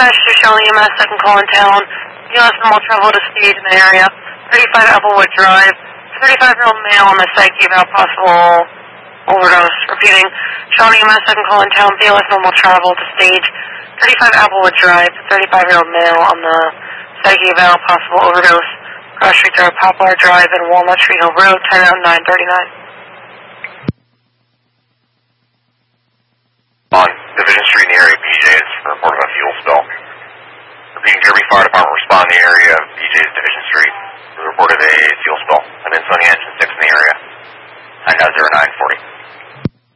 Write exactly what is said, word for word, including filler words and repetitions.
Dispatch to Shawnee E M S, second call in town. B L S normal travel to stage in the area. thirty-five Applewood Drive. thirty-five-year-old male on the psych eval, possible overdose. Repeating, Shawnee E M S, second call in town. B L S normal travel to stage. thirty-five Applewood Drive. thirty-five-year-old male on the psych eval, possible overdose. Cross Street Drive, Poplar Drive, and Walnut Tree Hill Road. Time out nine thirty-nine. On Division Street in the area, B J's for report of a fuel spill. Repeating, Derby Fire Department respond in the area of B J's Division Street. We reported a fuel spill. I'm in Sony Engine six in the area. nine nine zero nine forty.